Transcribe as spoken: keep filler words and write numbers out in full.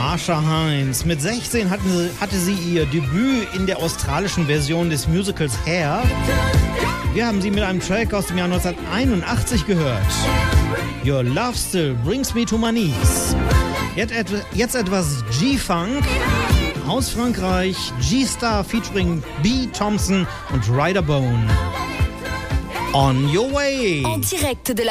Marsha Hines. Mit sechzehn hatten sie, hatte sie ihr Debüt in der australischen Version des Musicals Hair. Wir haben sie mit einem Track aus dem Jahr neunzehnhunderteinundachtzig gehört. Your Love Still Brings Me to My Knees. Jetzt, et- jetzt etwas G-Funk aus Frankreich. G-Star featuring B. Thompson und Ryder Bone. On Your Way. En direct de la